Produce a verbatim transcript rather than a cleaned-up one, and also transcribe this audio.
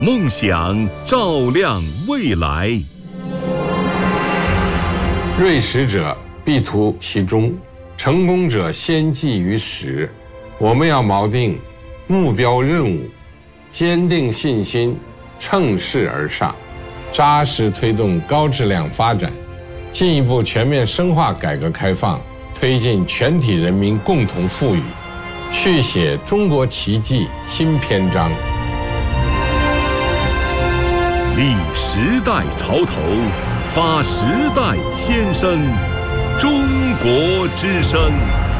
梦想照亮未来。 锐识者必图其中，成功者先记于始。我们要锚定目标任务，坚定信心，乘势而上，扎实推动高质量发展，进一步全面深化改革开放，推进全体人民共同富裕，续写中国奇迹新篇章。 立时代潮头，发时代先声，中国之声。